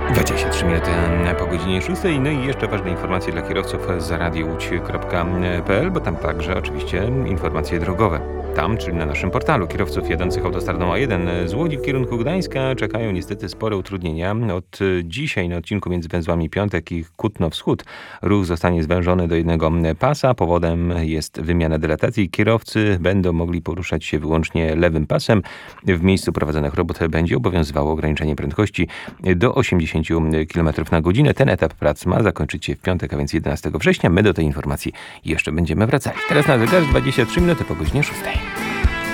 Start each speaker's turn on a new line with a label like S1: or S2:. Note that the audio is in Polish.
S1: 23 minuty po godzinie 6. No i jeszcze ważne informacje dla kierowców z radiołódź.pl, bo tam także oczywiście informacje drogowe. Tam, czyli na naszym portalu, kierowców jadących autostradą A1 z Łodzi w kierunku Gdańska czekają niestety spore utrudnienia. Od dzisiaj na odcinku między węzłami Piątek i Kutno-Wschód ruch zostanie zwężony do jednego pasa. Powodem jest wymiana dylatacji. Kierowcy będą mogli poruszać się wyłącznie lewym pasem. W miejscu prowadzonych robót będzie obowiązywało ograniczenie prędkości do 80 km na godzinę. Ten etap prac ma zakończyć się w piątek, a więc 11 września. My do tej informacji jeszcze będziemy wracali. Teraz na zegarze 23 minuty po godzinie 6.